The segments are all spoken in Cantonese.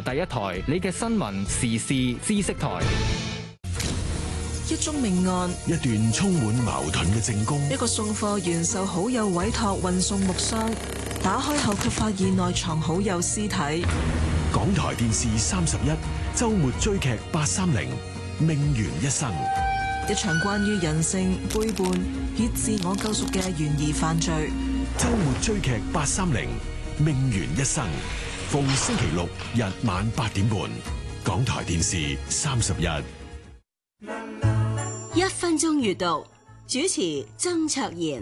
第一台，你嘅新聞時事知識台。 一宗命案， 一段充滿矛盾嘅證供， 一個送貨員受好友委託運送木箱，打開後卻發現內藏好友屍體。 港台電視31週末追劇830命懸一生， 一場關於人性背叛與自我救贖嘅懸疑犯罪。 週末追劇830命懸一生，逢星期六日晚8點半，港台電視31。 1分鐘閱讀，主持曾卓賢。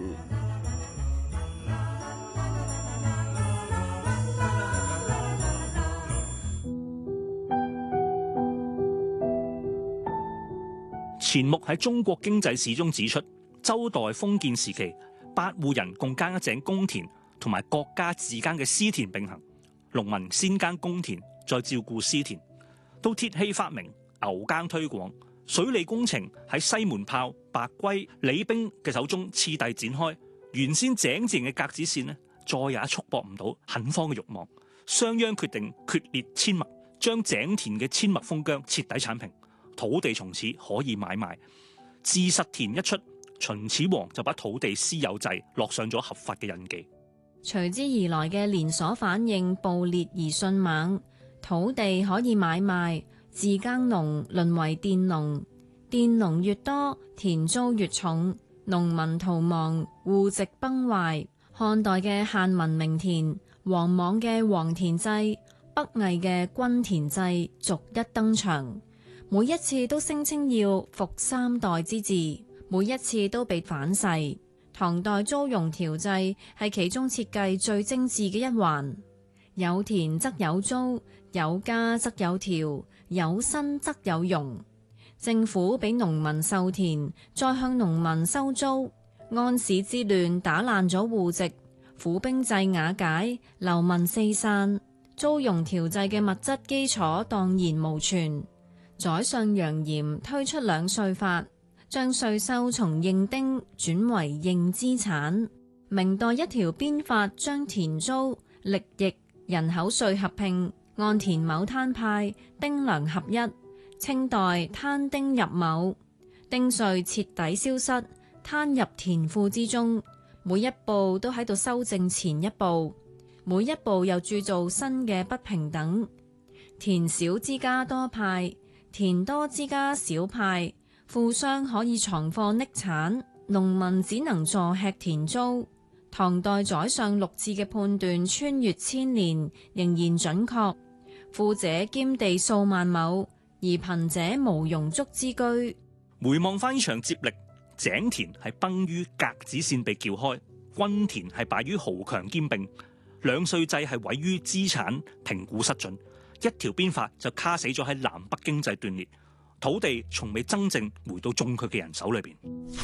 錢穆喺中國經濟史中指出，周代封建時期，8戶人共耕一井公田，同埋國家自耕嘅私田並行。農民先耕公田，再照顧私田。到鐵器發明，牛耕推廣，水利工程喺西門豹、白圭、李冰嘅手中次第展開。原先井字形嘅格子線呢，再也束縛唔到墾荒嘅慾望。商鞅決定決裂阡陌，將井田嘅阡陌封疆徹底剷平。土地從此可以買賣，自實田一出，秦始皇就把土地私有制落上咗合法嘅印記。 隨之而來嘅連鎖反應暴烈而迅猛，土地可以買賣，自耕農淪為佃農，佃農越多，田租越重，農民逃亡，戶籍崩壞。漢代嘅限民名田，王莽嘅王田制，北魏嘅均田制逐一登場。每一次都聲稱要復3代之治，每一次都被反噬。唐代租庸調制係其中設計最精緻嘅一環，有田則有租，有家則有條，有薪則有傭。政府俾農民授田，再向農民收租。安史之亂打爛咗戶籍，府兵制瓦解，流民四散，租庸調制嘅物質基礎蕩然無存。宰相楊炎推出兩稅法，將稅收從認丁轉為認資產。明代一條鞭法將田租、力役、人口稅合併，按田畝攤派，丁糧合一。清代攤丁入畝，丁稅徹底消失，攤入田庫之中。每一步都喺度修正前一步，每一步又鑄造新嘅不平等。田少之家多派，田多之家少派，富商可以藏貨匿產，農民只能坐吃田租。唐代宰相陸贽嘅判斷穿越千年，仍然準確。富者兼地數萬畝，而貧者無庸足之居。 回望翻呢場接力，井田係崩於格子線被撬開，均田係敗於豪強兼併，兩稅制係毀於資產評估失準。一條鞭法就卡死咗喺南北經濟斷裂，土地從未真正回到種佢嘅人手裏邊。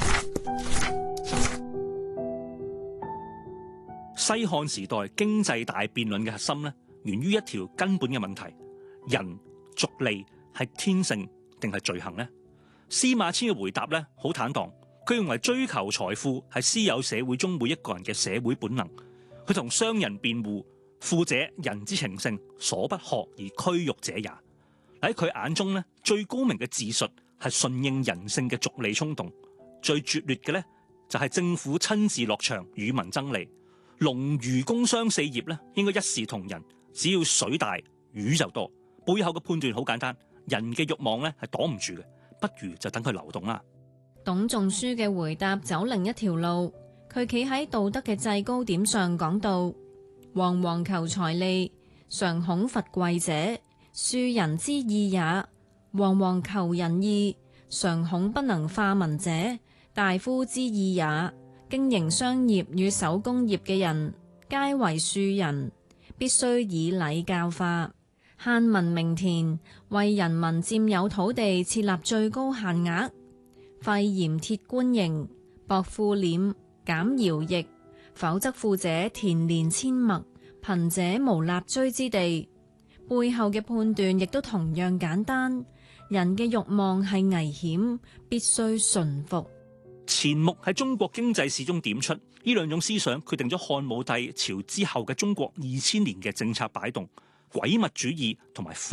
西漢時代經濟大辯論嘅核心呢，源於一條根本嘅問題：人逐利係天性定係罪行呢？司馬遷嘅回答呢，好坦蕩，佢認為追求財富係私有社會中每一個人嘅社會本能。佢同商人辯護。富者人之情性，所不學而驅欲者也。喺佢眼中呢，最高明嘅治術係順應人性嘅逐利衝動，最拙劣嘅呢，就係政府親自落場與民爭利。農漁工商4業呢，應該一視同仁，只要水大魚就多。背後嘅判斷好簡單，人嘅慾望呢係擋唔住嘅，不如就等佢流動啦。 董仲舒嘅回答走另一條路，佢企喺道德嘅制高點上講道。惶惶求財利，常恐伐貴者，庶人之義也；惶惶求仁義，常恐不能化民者，大夫之義也。經營商業與手工業嘅人，皆為庶人，必須以禮教化。限民名田，為人民佔有土地設立最高限額，廢鹽鐵官營，薄賦斂，減徭役。否則富者田連阡陌，貧者無立錐之地。背後嘅判斷亦都同樣簡單，人嘅慾望係危險，必須馴服。 錢穆喺中國經濟史中點出，呢兩種思想決定咗漢武帝朝之後嘅中國2000年嘅政策擺動，鬼物主義同埋